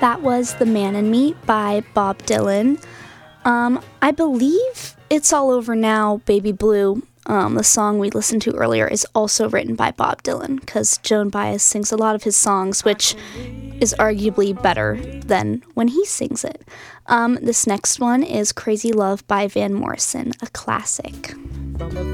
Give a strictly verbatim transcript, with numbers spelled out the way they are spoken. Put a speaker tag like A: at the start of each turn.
A: That was The Man in Me by Bob Dylan. Um, I believe It's All Over Now, Baby Blue, um, the song we listened to earlier, is also written by Bob Dylan, because Joan Baez sings a lot of his songs, which is arguably better than when he sings it. Um, this next one is Crazy Love by Van Morrison, a classic.
B: From the